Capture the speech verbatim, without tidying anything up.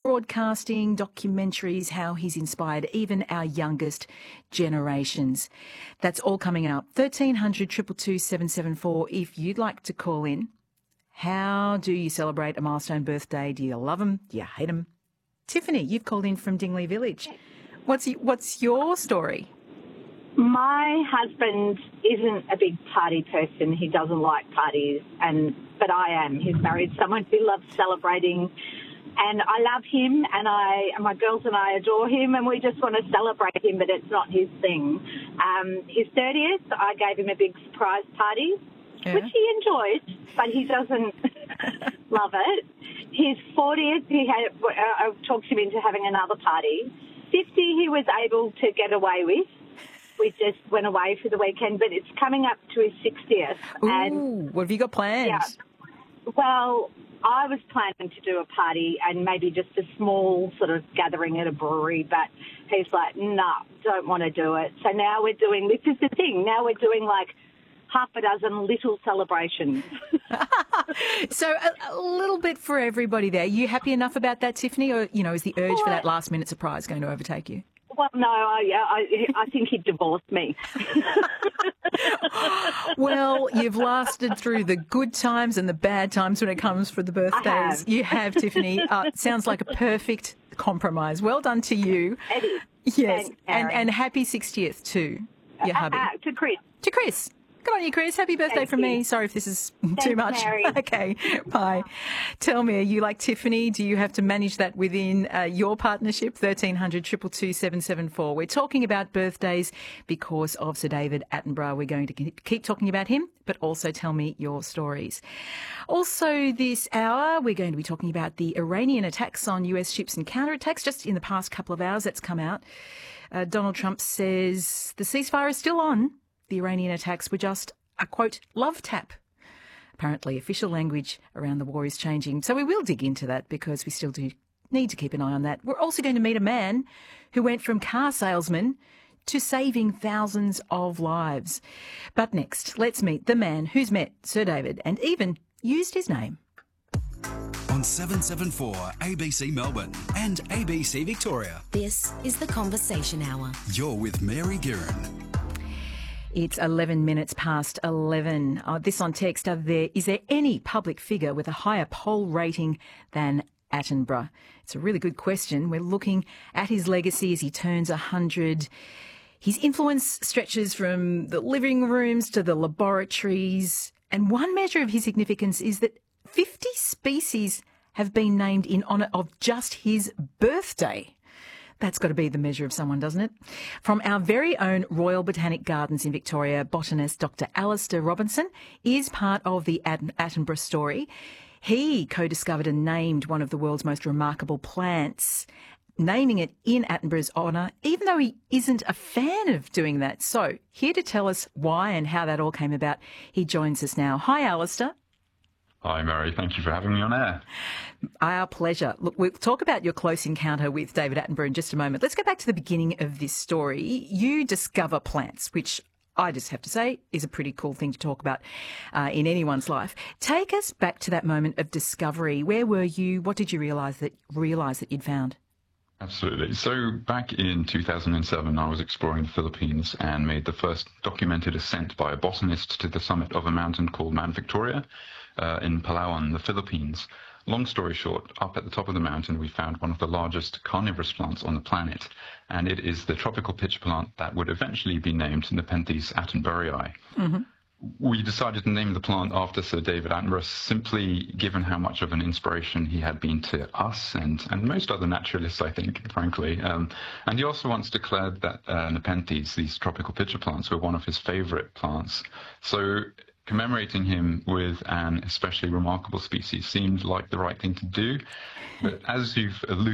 broadcasting, documentaries, how he's inspired even our youngest generations. That's all coming up. thirteen hundred, two two two, seven seven four if you'd like to call in. How do you celebrate a milestone birthday? Do you love them? Do you hate them? Tiffany, you've called in from Dingley Village. What's what's your story? My husband isn't a big party person. He doesn't like parties, and but I am. He's married someone who loves celebrating, and I love him, and I and my girls and I adore him, and we just want to celebrate him, but it's not his thing. Um, his thirtieth, I gave him a big surprise party, yeah. which he enjoyed, but he doesn't love it. His fortieth, he had. I talked him into having another party. fifty, he was able to get away with. We just went away for the weekend, but it's coming up to his sixtieth. Ooh, and what have you got planned? Yeah, well, I was planning to do a party and maybe just a small sort of gathering at a brewery, but he's like, no, nah, don't want to do it. So now we're doing, this is the thing, now we're doing like half a dozen little celebrations. So a, a little bit for everybody there. You happy enough about that, Tiffany? Or, you know, is the urge well, for that last minute surprise going to overtake you? Well, no, I, I, I think he'd divorce me. Well, you've lasted through the good times and the bad times when it comes for the birthdays. Have. You have, Tiffany. Uh, it sounds like a perfect compromise. Well done to you. Eddie. Yes, Thanks, and, and happy sixtieth to your uh, hubby. Uh, to Chris. To Chris. Good on you, Chris. Happy birthday Thank from you. me. Sorry if this is Thanks, too much. Mary. Okay, bye. Tell me, are you like Tiffany? Do you have to manage that within uh, your partnership? thirteen hundred, two two two, seven seven four. We're talking about birthdays because of Sir David Attenborough. We're going to keep talking about him, but also tell me your stories. Also this hour, we're going to be talking about the Iranian attacks on U S ships and counterattacks. Just in the past couple of hours, that's come out. Uh, Donald Trump says the ceasefire is still on. The Iranian attacks were just a, quote, love tap. Apparently official language around the war is changing. So we will dig into that because we still do need to keep an eye on that. We're also going to meet a man who went from car salesman to saving thousands of lives. But next, let's meet the man who's met Sir David and even used his name. On seven seven four A B C Melbourne and A B C Victoria. This is The Conversation Hour. You're with Mary Guerin. It's eleven minutes past eleven. Uh, this on text, are there, is there any public figure with a higher poll rating than Attenborough? It's a really good question. We're looking at his legacy as he turns one hundred. His influence stretches from the living rooms to the laboratories. And one measure of his significance is that fifty species have been named in honour of just his birthday. That's got to be the measure of someone, doesn't it? From our very own Royal Botanic Gardens in Victoria, botanist Doctor Alistair Robinson is part of the Attenborough story. He co-discovered and named one of the world's most remarkable plants, naming it in Attenborough's honour, even though he isn't a fan of doing that. So, here to tell us why and how that all came about, he joins us now. Hi, Alistair. Hi, Mary. Thank you for having me on air. Our pleasure. Look, we'll talk about your close encounter with David Attenborough in just a moment. Let's go back to the beginning of this story. You discover plants, which I just have to say is a pretty cool thing to talk about uh, in anyone's life. Take us back to that moment of discovery. Where were you? What did you realise that realise that you'd found? Absolutely. So back in two thousand seven, I was exploring the Philippines and made the first documented ascent by a botanist to the summit of a mountain called Mount Victoria uh, in Palawan, the Philippines. Long story short, up at the top of the mountain, we found one of the largest carnivorous plants on the planet, and it is the tropical pitch plant that would eventually be named Nepenthes attenboroughii. Mm-hmm. We decided to name the plant after Sir David Attenborough, simply given how much of an inspiration he had been to us and, and most other naturalists, I think, frankly. Um, and he also once declared that uh, Nepenthes, these tropical pitcher plants, were one of his favourite plants. So commemorating him with an especially remarkable species seemed like the right thing to do. But as you've alluded